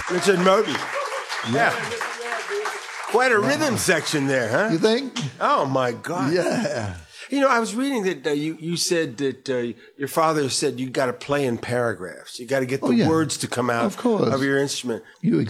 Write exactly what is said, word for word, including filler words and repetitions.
Richard Moten. Yeah. Quite a rhythm section there, huh? You think? Oh, my God. Yeah. You know, I was reading that uh, you, you said that uh, your father said you got to play in paragraphs. You got to get the Oh, yeah. words to come out Of course. of your instrument. You